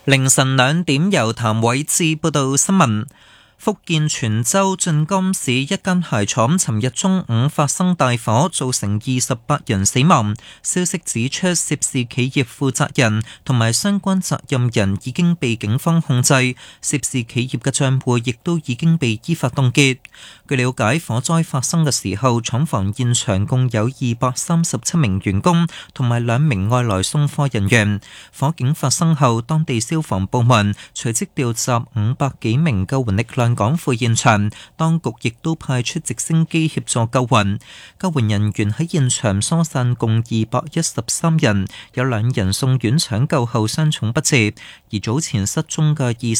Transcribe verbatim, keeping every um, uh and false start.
凌晨兩點，由譚偉志報道新聞。福建泉州晉江市一間鞋廠尋日中午發生大火，造成二十八人死亡。消息指出，涉事企業負責人同埋相關責任人已經被警方控制，涉事企業嘅賬戶亦都已經被依法凍結。據了解，火災發生嘅時候，廠房現場共有二百三十七名員工同埋兩名外來送貨人員。火警發生後，當地消防部門隨即調集五百幾名救援力量趕赴現場，當局亦都派出直升機協助救援。救援人員喺現場疏散共二百一十三人，有兩人送院搶救後傷重不治，而早前失蹤嘅二